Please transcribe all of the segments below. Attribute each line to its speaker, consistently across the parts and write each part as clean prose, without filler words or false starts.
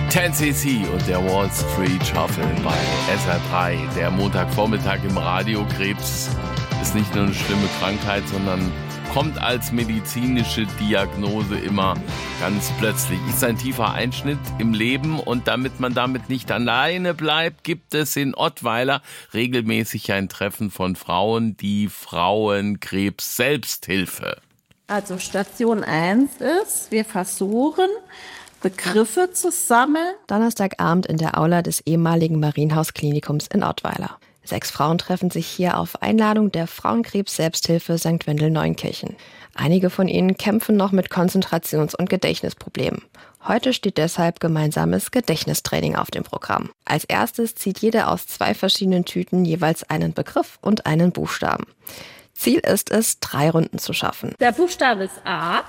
Speaker 1: 10cc und der Wall Street Shuffle bei SR3. Der Montagvormittag im Radio. Krebs ist nicht nur eine schlimme Krankheit, sondern kommt als medizinische Diagnose immer ganz plötzlich. Ist ein tiefer Einschnitt im Leben und damit man damit nicht alleine bleibt, gibt es in Ottweiler regelmäßig ein Treffen von Frauen, die Frauenkrebs-Selbsthilfe.
Speaker 2: Also Station 1 ist, wir versuchen, Begriffe zu sammeln.
Speaker 3: Donnerstagabend in der Aula des ehemaligen Marienhaus-Klinikums in Ottweiler. 6 Frauen treffen sich hier auf Einladung der Frauenkrebs-Selbsthilfe St. Wendel-Neunkirchen. Einige von ihnen kämpfen noch mit Konzentrations- und Gedächtnisproblemen. Heute steht deshalb gemeinsames Gedächtnistraining auf dem Programm. Als erstes zieht jede aus 2 verschiedenen Tüten jeweils einen Begriff und einen Buchstaben. Ziel ist es, 3 Runden zu schaffen.
Speaker 2: Der Buchstabe ist A.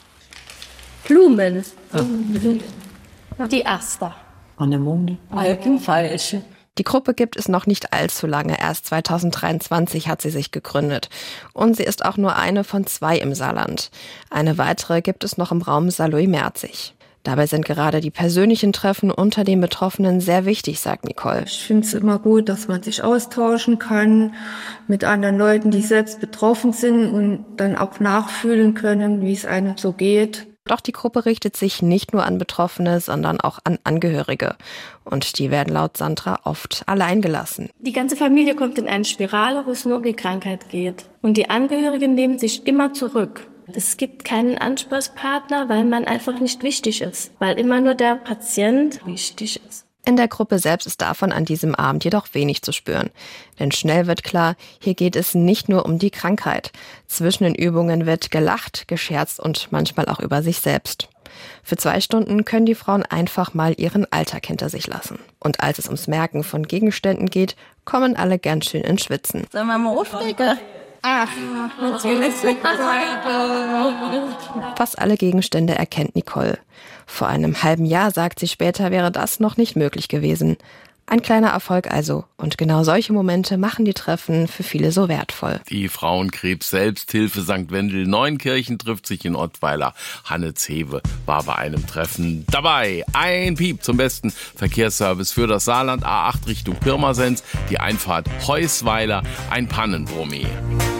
Speaker 2: Blumen. Die Aster.
Speaker 4: Anemone.
Speaker 2: Alpenfalsche.
Speaker 3: Die Gruppe gibt es noch nicht allzu lange. Erst 2023 hat sie sich gegründet. Und sie ist auch nur eine von 2 im Saarland. Eine weitere gibt es noch im Raum Saarlouis-Merzig. Dabei sind gerade die persönlichen Treffen unter den Betroffenen sehr wichtig, sagt Nicole.
Speaker 5: Ich finde es immer gut, dass man sich austauschen kann mit anderen Leuten, die selbst betroffen sind und dann auch nachfühlen können, wie es einem so geht.
Speaker 3: Doch die Gruppe richtet sich nicht nur an Betroffene, sondern auch an Angehörige. Und die werden laut Sandra oft allein gelassen.
Speaker 6: Die ganze Familie kommt in eine Spirale, wo es nur um die Krankheit geht. Und die Angehörigen nehmen sich immer zurück. Es gibt keinen Ansprechpartner, weil man einfach nicht wichtig ist. Weil immer nur der Patient wichtig ist.
Speaker 3: In der Gruppe selbst ist davon an diesem Abend jedoch wenig zu spüren. Denn schnell wird klar, hier geht es nicht nur um die Krankheit. Zwischen den Übungen wird gelacht, gescherzt und manchmal auch über sich selbst. Für 2 Stunden können die Frauen einfach mal ihren Alltag hinter sich lassen. Und als es ums Merken von Gegenständen geht, kommen alle ganz schön ins Schwitzen.
Speaker 2: Sollen wir mal auflegen? Ach, natürlich.
Speaker 3: Fast alle Gegenstände erkennt Nicole. Vor einem halben Jahr, sagt sie später, wäre das noch nicht möglich gewesen. Ein kleiner Erfolg also. Und genau solche Momente machen die Treffen für viele so wertvoll.
Speaker 1: Die Frauenkrebs-Selbsthilfe St. Wendel-Neunkirchen trifft sich in Ottweiler. Hanne Zewe war bei einem Treffen dabei. Ein Piep zum besten Verkehrsservice für das Saarland. A8 Richtung Pirmasens, die Einfahrt Heusweiler, ein Pannenbrummi.